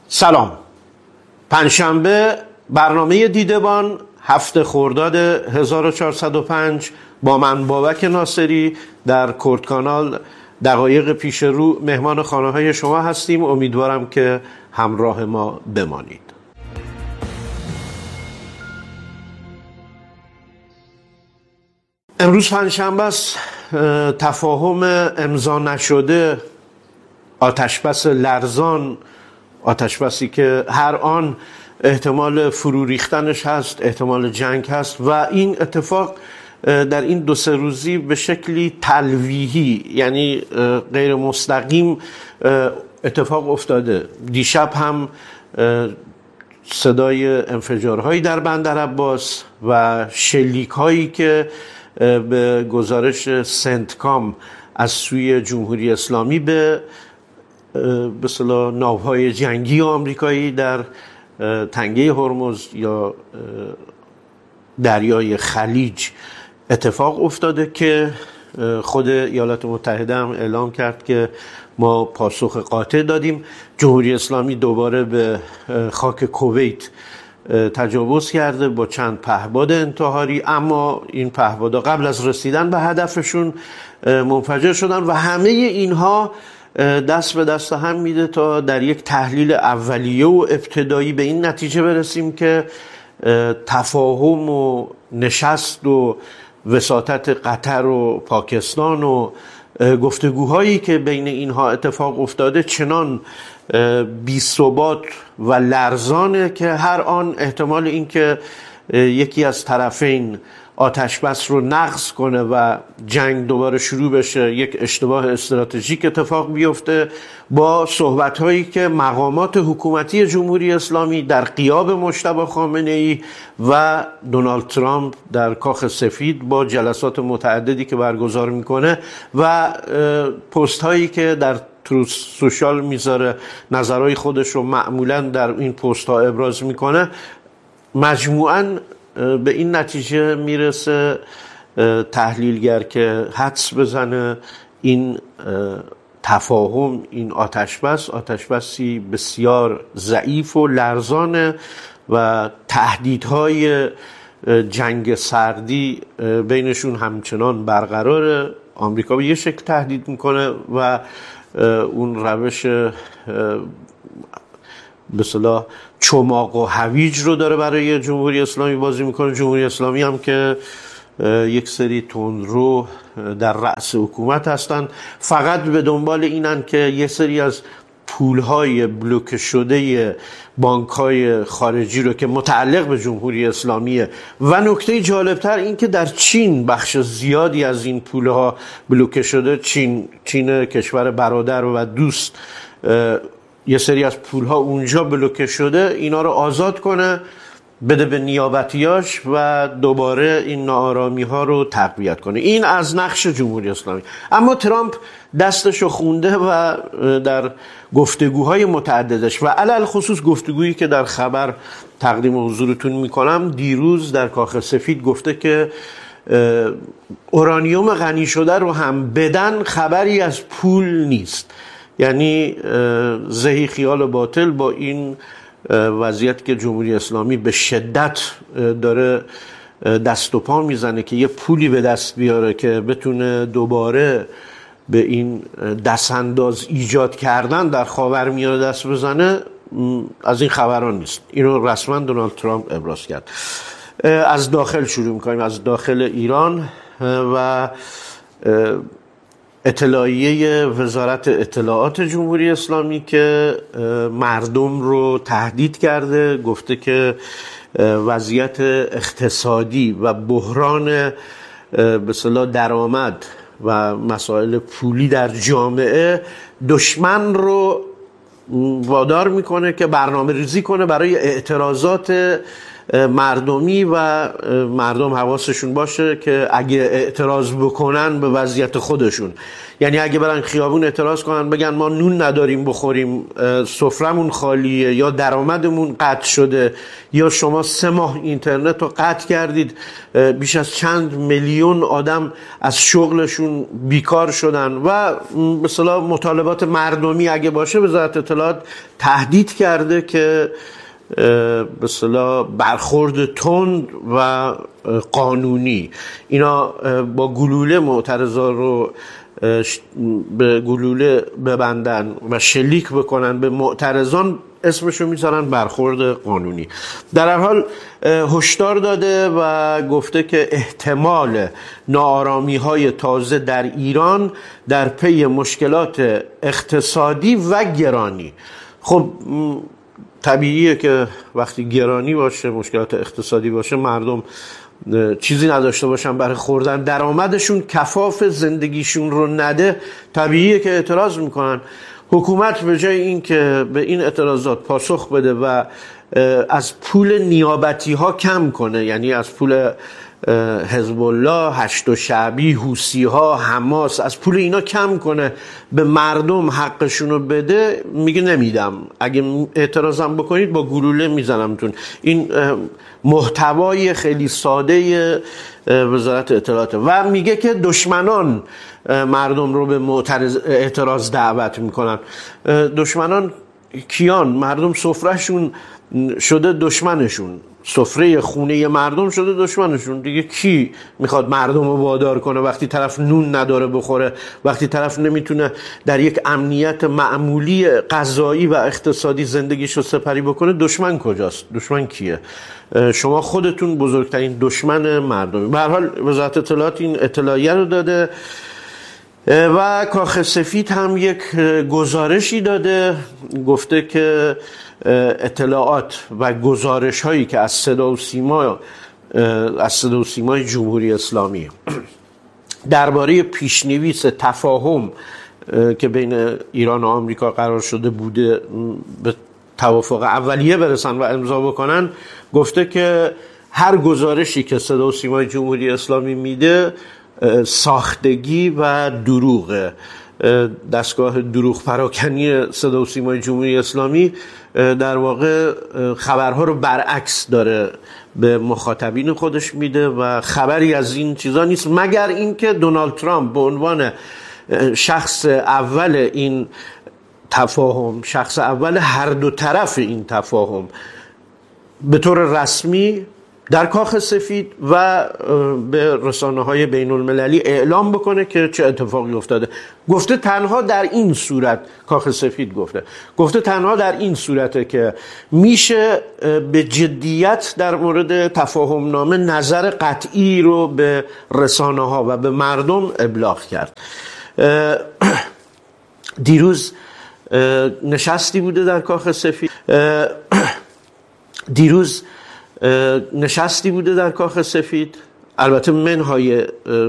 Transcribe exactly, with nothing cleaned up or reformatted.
سلام. پنجشنبه برنامه دیدبان هفته خرداد هزار و چهارصد و پنج با من بابک ناصری در کرد کانال دقایق پیش رو مهمان خانه های شما هستیم. امیدوارم که همراه ما بمانید. امروز پنجشنبه است. تفاهم امضا نشده، آتشبس لرزان، آتشبسی که هر آن احتمال فرو ریختنش هست، احتمال جنگ هست و این اتفاق در این دو سه روزی به شکلی تلویحی، یعنی غیر مستقیم اتفاق افتاده. دیشب هم صدای انفجارهایی در بندر عباس و شلیک‌هایی که به گزارش سنتکام از سوی جمهوری اسلامی به به اصطلاح ناوهای جنگی آمریکایی در تنگه هرمز یا دریای خلیج اتفاق افتاده که خود ایالات متحده هم اعلام کرد که ما پاسخ قاطع دادیم. جمهوری اسلامی دوباره به خاک کویت تجاوز کرده با چند پهپاد انتحاری، اما این پهپادها قبل از رسیدن به هدفشون منفجر شدن و همه اینها دست به دست هم میده تا در یک تحلیل اولیه و ابتدایی به این نتیجه برسیم که تفاهم و نشست و وساطت قطر و پاکستان و گفتگوهایی که بین اینها اتفاق افتاده چنان بی ثبات و لرزانه که هر آن احتمال این که یکی از طرفین آتشبس رو نقض کنه و جنگ دوباره شروع بشه، یک اشتباه استراتژیک اتفاق بیفته، با صحبت‌هایی که مقامات حکومتی جمهوری اسلامی در غیاب مجتبی خامنه‌ای و دونالد ترامپ در کاخ سفید با جلسات متعددی که برگزار میکنه و پست هایی که در تروث سوشال میذاره، نظرهای خودش رو معمولاً در این پست ها ابراز میکنه، مجموعاً به این نتیجه میرسه تحلیلگر که حدس بزنه این تفاهم، این آتشبس آتشبسی بسیار ضعیف و لرزانه و تهدیدهای جنگ سردی بینشون همچنان برقراره. آمریکا به یه شکل تهدید میکنه و اون روش به اصطلاح چماق و هویج رو داره برای جمهوری اسلامی بازی میکنه. جمهوری اسلامی هم که یک سری تندرو در رأس حکومت هستن، فقط به دنبال اینن که یه سری از پولهای بلوکه شده بانک‌های خارجی رو که متعلق به جمهوری اسلامیه و نکته جالبتر این که در چین بخش زیادی از این پولها بلوکه شده. چین چین کشور برادر و دوست، یه سری از پولها اونجا بلوکه شده، اینا رو آزاد کنه، بده به نیابتیاش و دوباره این ناآرامی ها رو تقویت کنه. این از نقش جمهوری اسلامی. اما ترامپ دستشو خونده و در گفتگوهای متعددش و علل خصوص گفتگویی که در خبر تقدیم حضورتون میکنم دیروز در کاخ سفید گفته که اورانیوم غنی شده رو هم بدن خبری از پول نیست. یعنی زهی خیال باطل با این وضعیت که جمهوری اسلامی به شدت داره دست و پا میزنه که یه پولی به دست بیاره که بتونه دوباره به این دستانداز ایجاد کردن در خاورمیانه دست بزنه، از این خبران نیست. اینو رسما دونالد ترامپ ابراز کرد. از داخل شروع میکنیم، از داخل ایران و اطلاعیه وزارت اطلاعات جمهوری اسلامی که مردم رو تهدید کرده، گفته که وضعیت اقتصادی و بحران به اصطلاح درآمد و مسائل پولی در جامعه دشمن رو وادار میکنه که برنامه ریزی کنه برای اعتراضات مردمی و مردم حواسشون باشه که اگه اعتراض بکنن به وضعیت خودشون، یعنی اگه برن خیابون اعتراض کنن بگن ما نون نداریم بخوریم، سفرمون خالیه، یا درآمدمون قطع شده، یا شما سه ماه اینترنت رو قطع کردید، بیش از چند میلیون آدم از شغلشون بیکار شدن و به اصطلاح مطالبات مردمی اگه باشه، وزارت اطلاعات تهدید کرده که به اصطلاح برخورد تند و قانونی اینا با گلوله معترضا رو به گلوله ببندن و شلیک بکنن به معترضان، اسمشو میذارن برخورد قانونی. در هر حال هشدار داده و گفته که احتمال ناآرامی های تازه در ایران در پی مشکلات اقتصادی و گرانی. خب طبیعیه که وقتی گرانی باشه، مشکلات اقتصادی باشه، مردم چیزی نداشته باشن برای خوردن، درآمدشون کفاف زندگیشون رو نده، طبیعیه که اعتراض میکنن. حکومت به جای این که به این اعتراضات پاسخ بده و از پول نیابتی ها کم کنه، یعنی از پول حزب الله، هشت شعبی، حوثی ها، حماس، از پول اینا کم کنه به مردم حقشونو بده، میگه نمیدم، اگه اعتراضم بکنید با گلوله میزنمتون. این محتوای خیلی ساده وزارت اطلاعات و میگه که دشمنان مردم رو به معترض اعتراض دعوت میکنن. دشمنان کیان؟ مردم سفرهشون شده دشمنشون، سفره خونه مردم شده دشمنشون دیگه. کی میخواد مردم رو وادار کنه وقتی طرف نون نداره بخوره، وقتی طرف نمیتونه در یک امنیت معمولی غذایی و اقتصادی زندگیشو سپری بکنه؟ دشمن کجاست؟ دشمن کیه؟ شما خودتون بزرگترین دشمن مردم. به هر حال وزارت اطلاعات این اطلاعیه رو داده و کاخ سفید هم یک گزارشی داده، گفته که اطلاعات و گزارش هایی که از صدا و سیما از صدا و سیمای جمهوری اسلامی درباره پیشنویس تفاهم که بین ایران و آمریکا قرار شده بوده به توافق اولیه برسن و امضا بکنن، گفته که هر گزارشی که صدا و سیمای جمهوری اسلامی میده ساختگی و دروغه. دستگاه دروغ پراکنی صدا و سیمای جمهوری اسلامی در واقع خبرها رو برعکس داره به مخاطبین خودش میده و خبری از این چیزا نیست، مگر اینکه دونالد ترامپ به عنوان شخص اول این تفاهم، شخص اول هر دو طرف این تفاهم، به طور رسمی در کاخ سفید و به رسانه‌های بین المللی اعلام بکنه که چه اتفاقی افتاده. گفته تنها در این صورت، کاخ سفید گفته گفته تنها در این صورته که میشه به جدیت در مورد تفاهم نامه نظر قطعی رو به رسانه‌ها و به مردم ابلاغ کرد. دیروز نشستی بوده در کاخ سفید دیروز نشستی بوده در کاخ سفید، البته منهای